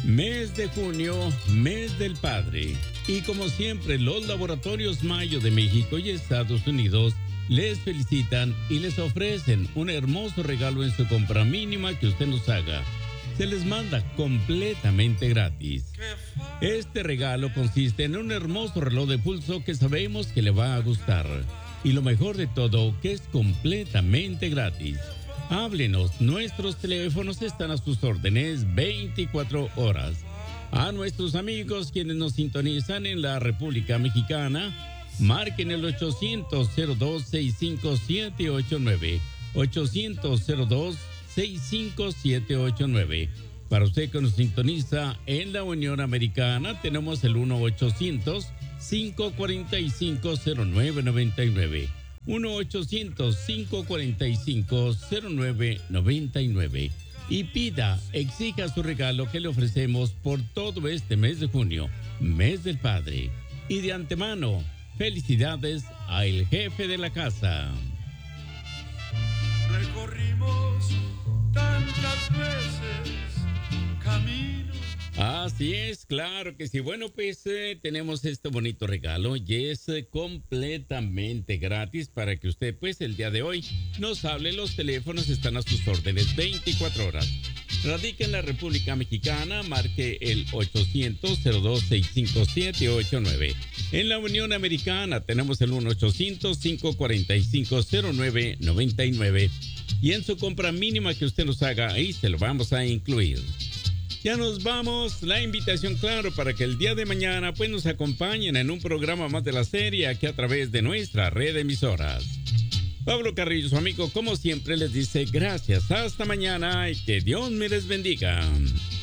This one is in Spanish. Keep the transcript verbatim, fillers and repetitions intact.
Mes de junio, mes del padre. Y como siempre, los laboratorios Mayo de México y Estados Unidos les felicitan y les ofrecen un hermoso regalo en su compra mínima que usted nos haga. Se les manda completamente gratis. Este regalo consiste en un hermoso reloj de pulso que sabemos que le va a gustar. Y lo mejor de todo, que es completamente gratis. Háblenos, nuestros teléfonos están a sus órdenes veinticuatro horas. A nuestros amigos quienes nos sintonizan en la República Mexicana, marquen el ochocientos cero dos sesenta y cinco siete ocho nueve, ochocientos cero dos sesenta y cinco siete ocho nueve. Para usted que nos sintoniza en la Unión Americana, tenemos el uno ochocientos cinco cuarenta y cinco cero nueve noventa y nueve. uno ochocientos cinco cuarenta y cinco cero nueve noventa y nueve. Y pida, exija su regalo que le ofrecemos por todo este mes de junio, mes del padre. Y de antemano, felicidades al jefe de la casa. Recorrimos tantas veces camino. Así es, claro que sí. Bueno, pues eh, tenemos este bonito regalo y es eh, completamente gratis para que usted, pues, el día de hoy nos hable. Los teléfonos están a sus órdenes veinticuatro horas. Radica en la República Mexicana, marque el ochocientos cero dos sesenta y cinco siete ocho nueve. En la Unión Americana tenemos el uno ochocientos cinco cuarenta y cinco cero nueve noventa y nueve. Y en su compra mínima que usted nos haga, ahí se lo vamos a incluir. Ya nos vamos. La invitación, claro, para que el día de mañana pues nos acompañen en un programa más de la serie aquí a través de nuestra red de emisoras. Pablo Carrillo, su amigo, como siempre, les dice gracias. Hasta mañana y que Dios me les bendiga.